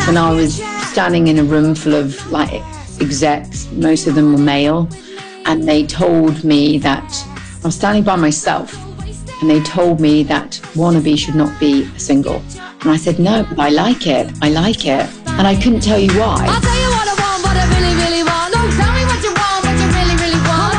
when I was standing in a room full of like execs, most of them were male, and they told me that I was standing by myself, and they told me that Wannabe should not be a single. And I said, no, but I like it. And I couldn't tell you why. I'll tell you what I want, what I really, really want. Don't tell me what you want, what you really, really want.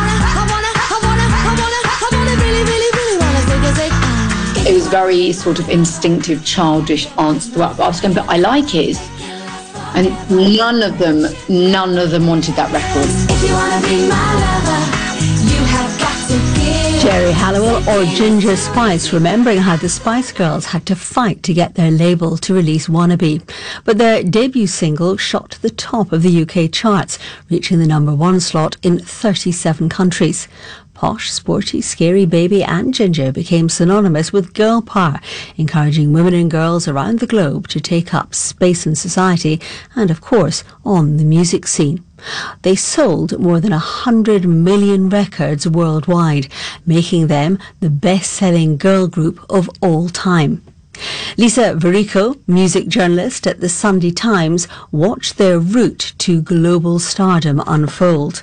I wanna really, really, really wanna zig. It was very sort of instinctive, childish answer to what I was going, but I like it. And none of them wanted that record. If you wanna be my lover, you have got to give. Geri Halliwell or Ginger Spice, remembering how the Spice Girls had to fight to get their label to release Wannabe. But their debut single shot to the top of the UK charts, reaching the #1 slot in 37 countries. Posh, sporty, scary baby and Ginger became synonymous with girl power, encouraging women and girls around the globe to take up space in society and, of course, on the music scene. They sold more than 100 million records worldwide, making them the best-selling girl group of all time. Lisa Verrico, music journalist at the Sunday Times, watched their route to global stardom unfold.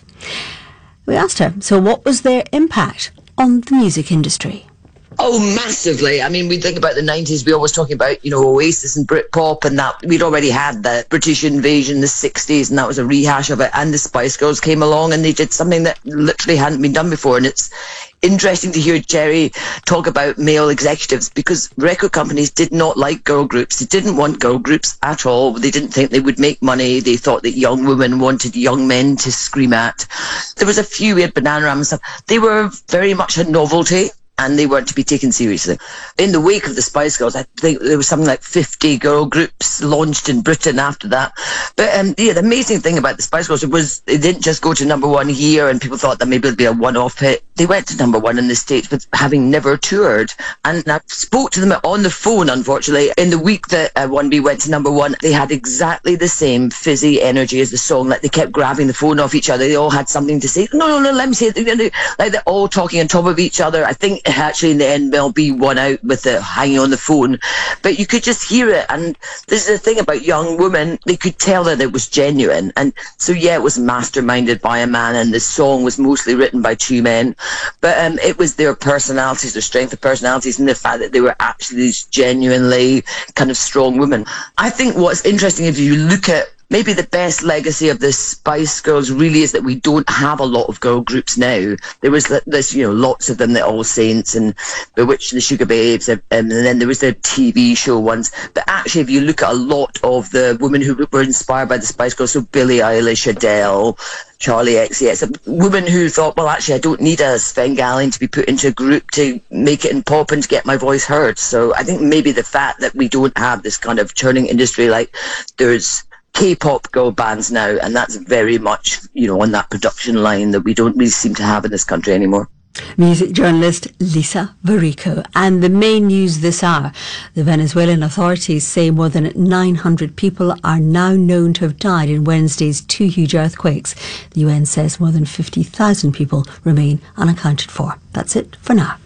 We asked her, so what was their impact on the music industry? Oh, massively. I mean, we think about the 90s, we always talking about, Oasis and Britpop, and that we'd already had the British invasion in the 60s, and that was a rehash of it. And the Spice Girls came along and they did something that literally hadn't been done before. And it's interesting to hear Geri talk about male executives, because record companies did not like girl groups. They didn't want girl groups at all. They didn't think they would make money. They thought that young women wanted young men to scream at. There was a few, we had Bananarama and stuff. They were very much a novelty, and they weren't to be taken seriously. In the wake of the Spice Girls, I think there was something like 50 girl groups launched in Britain after that. But the amazing thing about the Spice Girls was they didn't just go to #1 here and people thought that maybe it'd be a one-off hit. They went to #1 in the States with having never toured. And I spoke to them on the phone, unfortunately. In the week that Wannabe went to #1, they had exactly the same fizzy energy as the song. Like, they kept grabbing the phone off each other. They all had something to say. No, let me say it. Like, they're all talking on top of each other. I think actually in the end Mel B won out with the hanging on the phone, but you could just hear it. And this is the thing about young women, they could tell that it was genuine. And so it was masterminded by a man, and the song was mostly written by two men, but it was their personalities, their strength of personalities, and the fact that they were actually these genuinely kind of strong women. I think what's interesting, if you look at maybe the best legacy of the Spice Girls, really is that we don't have a lot of girl groups now. There was lots of them, the All Saints and Bewitched and the Sugar Babes, and then there was the TV show ones. But actually, if you look at a lot of the women who were inspired by the Spice Girls, so Billie Eilish, Adele, Charlie XCX, women who thought, well, actually, I don't need a Svengali to be put into a group to make it in pop and to get my voice heard. So I think maybe the fact that we don't have this kind of churning industry, like there's K-pop girl bands now, and that's very much, on that production line that we don't really seem to have in this country anymore. Music journalist Lisa Verrico. And the main news this hour: the Venezuelan authorities say more than 900 people are now known to have died in Wednesday's two huge earthquakes. The UN says more than 50,000 people remain unaccounted for. That's it for now.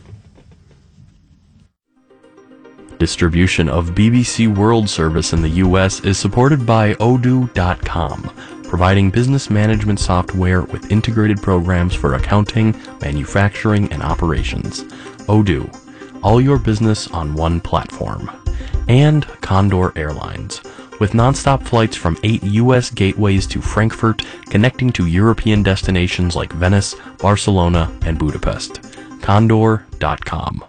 Distribution of BBC World Service in the US is supported by Odoo.com, providing business management software with integrated programs for accounting, manufacturing, and operations. Odoo, all your business on one platform. And Condor Airlines, with nonstop flights from 8 US gateways to Frankfurt, connecting to European destinations like Venice, Barcelona, and Budapest. Condor.com.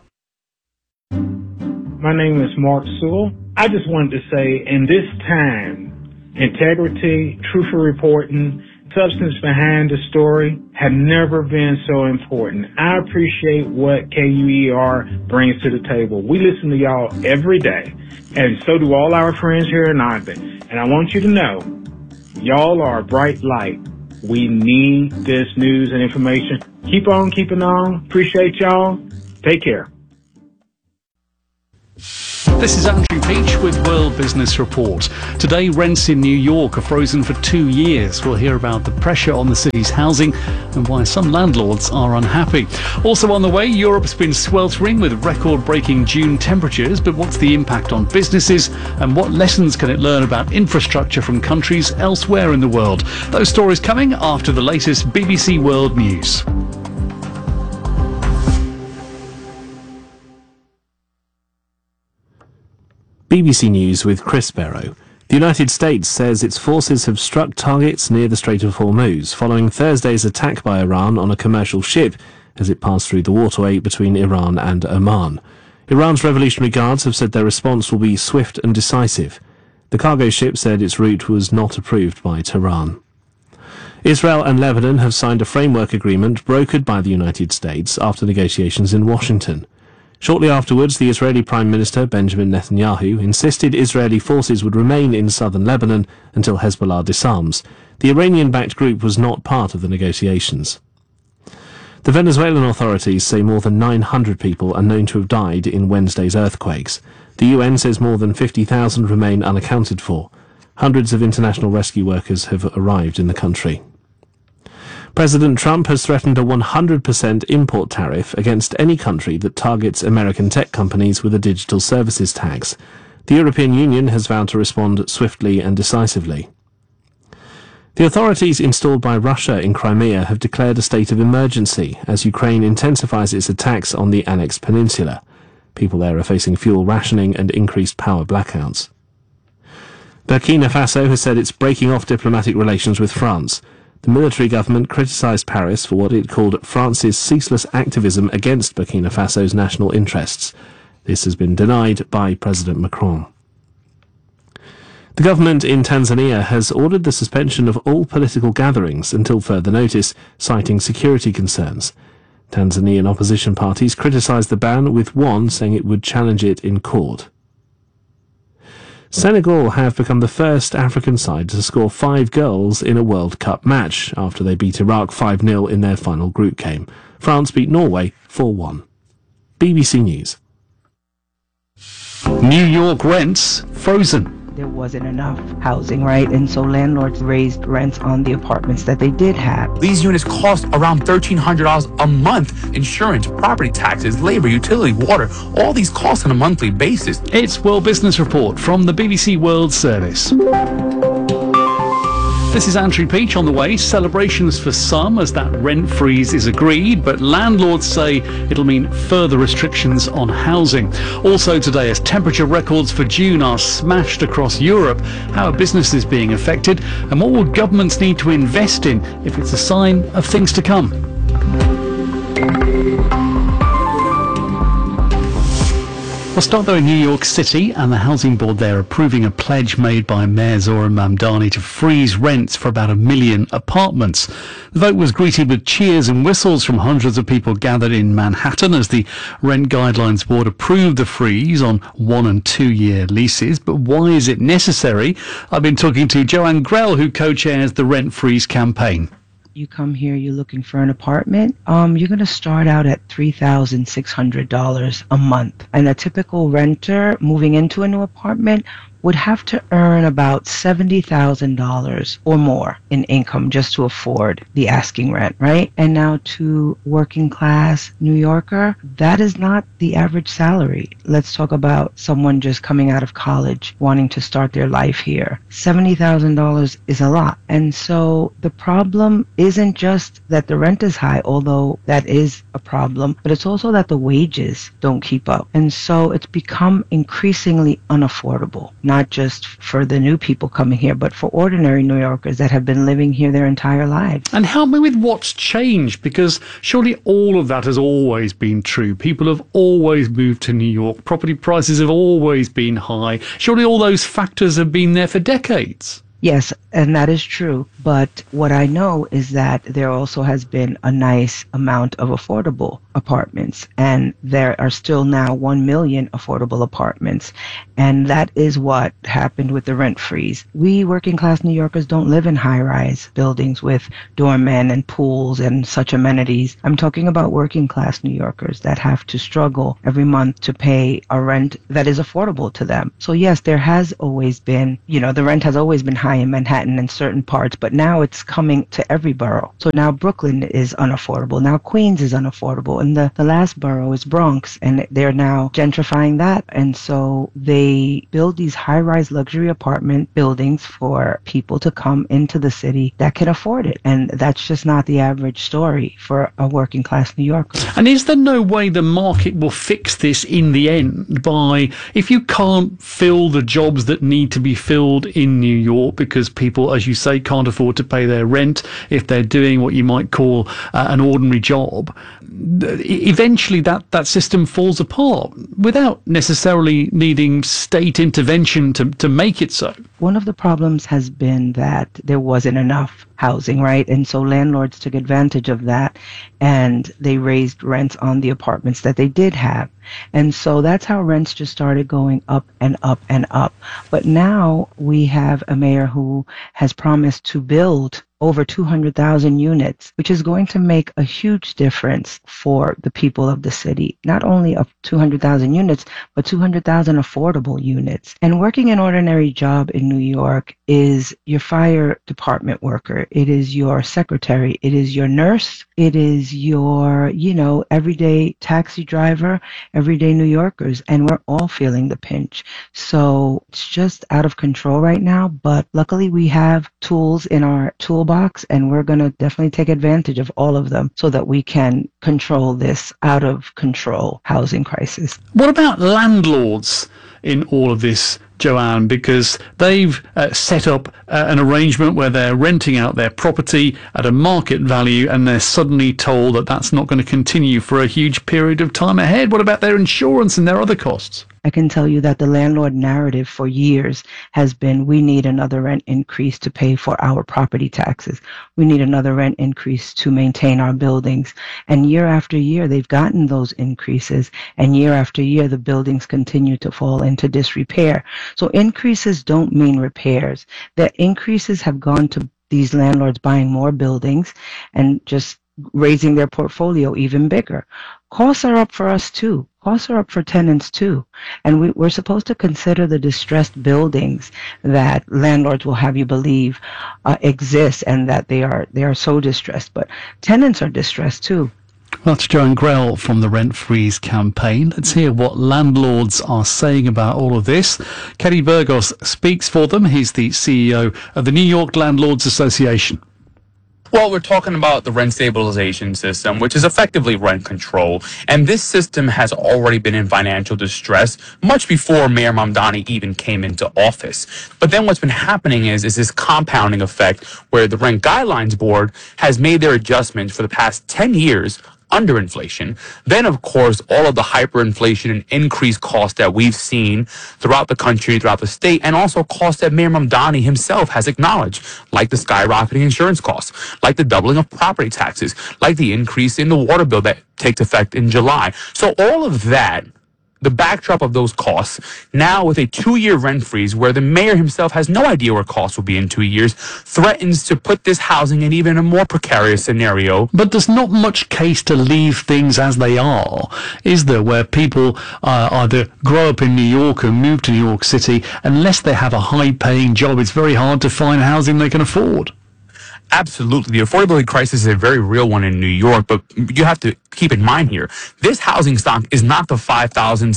My name is Mark Sewell. I just wanted to say, in this time, integrity, truthful reporting, substance behind the story have never been so important. I appreciate what KUER brings to the table. We listen to y'all every day, and so do all our friends here in Ogden. And I want you to know, y'all are a bright light. We need this news and information. Keep on keeping on. Appreciate y'all. Take care. This is Andrew Peach with World Business Report. Today, rents in New York are frozen for 2 years. We'll hear about the pressure on the city's housing and why some landlords are unhappy. Also on the way, Europe's been sweltering with record-breaking June temperatures, but what's the impact on businesses and what lessons can it learn about infrastructure from countries elsewhere in the world? Those stories coming after the latest BBC World News. BBC News with Chris Barrow. The United States says its forces have struck targets near the Strait of Hormuz following Thursday's attack by Iran on a commercial ship as it passed through the waterway between Iran and Oman. Iran's Revolutionary Guards have said their response will be swift and decisive. The cargo ship said its route was not approved by Tehran. Israel and Lebanon have signed a framework agreement brokered by the United States after negotiations in Washington. Shortly afterwards, the Israeli Prime Minister Benjamin Netanyahu insisted Israeli forces would remain in southern Lebanon until Hezbollah disarms. The Iranian-backed group was not part of the negotiations. The Venezuelan authorities say more than 900 people are known to have died in Wednesday's earthquakes. The UN says more than 50,000 remain unaccounted for. Hundreds of international rescue workers have arrived in the country. President Trump has threatened a 100% import tariff against any country that targets American tech companies with a digital services tax. The European Union has vowed to respond swiftly and decisively. The authorities installed by Russia in Crimea have declared a state of emergency as Ukraine intensifies its attacks on the annexed peninsula. People there are facing fuel rationing and increased power blackouts. Burkina Faso has said it's breaking off diplomatic relations with France. The military government criticised Paris for what it called France's ceaseless activism against Burkina Faso's national interests. This has been denied by President Macron. The government in Tanzania has ordered the suspension of all political gatherings until further notice, citing security concerns. Tanzanian opposition parties criticised the ban, with one saying it would challenge it in court. Senegal have become the first African side to score 5 goals in a World Cup match after they beat Iraq 5-0 in their final group game. France beat Norway 4-1. BBC News. New York rents frozen. There wasn't enough housing, right? And so landlords raised rents on the apartments that they did have. These units cost around $1,300 a month. Insurance, property taxes, labor, utility, water, all these costs on a monthly basis. It's World Business Report from the BBC World Service. This is Andrew Peach. On the way, celebrations for some as that rent freeze is agreed, but landlords say it'll mean further restrictions on housing. Also today, as temperature records for June are smashed across Europe, how are businesses being affected and what will governments need to invest in if it's a sign of things to come? We'll start though in New York City, and the Housing Board there approving a pledge made by Mayor Zohran Mamdani to freeze rents for about 1 million apartments. The vote was greeted with cheers and whistles from hundreds of people gathered in Manhattan as the Rent Guidelines Board approved the freeze on 1- and 2-year leases. But why is it necessary? I've been talking to Joanne Grell, who co-chairs the Rent Freeze campaign. You come here, you're looking for an apartment, you're going to start out at $3,600 a month. And a typical renter moving into a new apartment would have to earn about $70,000 or more in income just to afford the asking rent, right? And now to working class New Yorker, that is not the average salary. Let's talk about someone just coming out of college wanting to start their life here. $70,000 is a lot. And so the problem isn't just that the rent is high, although that is a problem, but it's also that the wages don't keep up. And so it's become increasingly unaffordable, not just for the new people coming here, but for ordinary New Yorkers that have been living here their entire lives. And help me with what's changed, because surely all of that has always been true. People have always moved to New York. Property prices have always been high. Surely all those factors have been there for decades. Yes, and that is true. But what I know is that there also has been a nice amount of affordable apartments, and there are still now 1 million affordable apartments. And that is what happened with the rent freeze. We working class New Yorkers don't live in high-rise buildings with doormen and pools and such amenities. I'm talking about working class New Yorkers that have to struggle every month to pay a rent that is affordable to them. So yes, there has always been, the rent has always been high in Manhattan in certain parts, but now it's coming to every borough. So now Brooklyn is unaffordable. Now Queens is unaffordable. And the last borough is Bronx, and they're now gentrifying that. And so they build these high-rise luxury apartment buildings for people to come into the city that can afford it. And that's just not the average story for a working class New Yorker. And is there no way the market will fix this in the end by, if you can't fill the jobs that need to be filled in New York because people, as you say, can't afford to pay their rent if they're doing what you might call an ordinary job, eventually that system falls apart without necessarily needing state intervention to make it so? One of the problems has been that there wasn't enough housing, right? And so landlords took advantage of that, and they raised rents on the apartments that they did have. And so that's how rents just started going up and up and up. But now we have a mayor who has promised to build over 200,000 units, which is going to make a huge difference for the people of the city. Not only of 200,000 units, but 200,000 affordable units. And working an ordinary job in New York is your fire department worker. It is your secretary. It is your nurse. It is your, everyday taxi driver, everyday New Yorkers. And we're all feeling the pinch. So it's just out of control right now. But luckily we have tools in our toolbox, and we're going to definitely take advantage of all of them so that we can control this out of control housing crisis. What about landlords in all of this, Joanne? Because they've set up an arrangement where they're renting out their property at a market value, and they're suddenly told that that's not going to continue for a huge period of time ahead. What about their insurance and their other costs? I can tell you that the landlord narrative for years has been, we need another rent increase to pay for our property taxes. We need another rent increase to maintain our buildings. And year after year, they've gotten those increases. And year after year, the buildings continue to fall into disrepair. So increases don't mean repairs. The increases have gone to these landlords buying more buildings and just raising their portfolio even bigger. Costs are up for us too. Costs are up for tenants too. And we're supposed to consider the distressed buildings that landlords will have you believe exist, and that they are so distressed. But tenants are distressed too. Well, that's Joanne Grell from the Rent Freeze campaign. Let's hear what landlords are saying about all of this. Kenny Burgos speaks for them. He's the CEO of the New York Landlords Association. Well, we're talking about the rent stabilization system, which is effectively rent control. And this system has already been in financial distress much before Mayor Mamdani even came into office. But then what's been happening is this compounding effect where the Rent Guidelines Board has made their adjustments for the past 10 years under inflation. Then, of course, all of the hyperinflation and increased costs that we've seen throughout the country, throughout the state, and also costs that Mayor Mamdani himself has acknowledged, like the skyrocketing insurance costs, like the doubling of property taxes, like the increase in the water bill that takes effect in July. So all of that, the backdrop of those costs, now with a 2-year rent freeze where the mayor himself has no idea where costs will be in 2 years, threatens to put this housing in even a more precarious scenario. But there's not much case to leave things as they are, is there, where people either grow up in New York or move to New York City. Unless they have a high-paying job, it's very hard to find housing they can afford. Absolutely. The affordability crisis is a very real one in New York, but you have to keep in mind here, this housing stock is not the $5,000,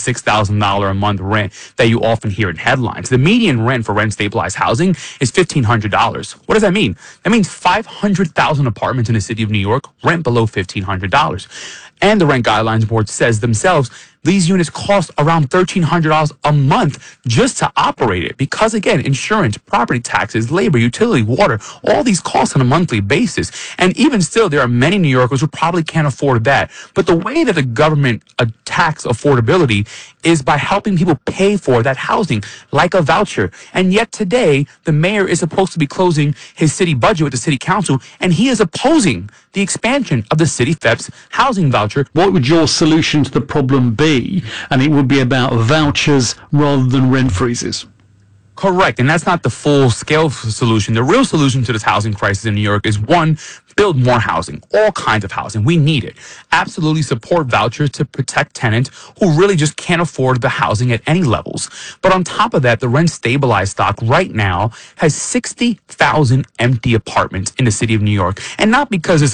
$6,000 a month rent that you often hear in headlines. The median rent for rent-stabilized housing is $1,500. What does that mean? That means 500,000 apartments in the city of New York rent below $1,500. And the Rent Guidelines Board says themselves, these units cost around $1,300 a month just to operate it. Because again, insurance, property taxes, labor, utility, water, all these costs on a monthly basis. And even still, there are many New Yorkers who probably can't afford that. that. But the way that the government attacks affordability is by helping people pay for that housing, like a voucher. And yet today, the mayor is supposed to be closing his city budget with the city council, and he is opposing the expansion of the city FEP's housing voucher. What would your solution to the problem be? And it would be about vouchers rather than rent freezes. Correct, and that's not the full-scale solution. The real solution to this housing crisis in New York is, one, build more housing, all kinds of housing. We need it. Absolutely support vouchers to protect tenants who really just can't afford the housing at any levels. But on top of that, the rent-stabilized stock right now has 60,000 empty apartments in the city of New York, and not because it's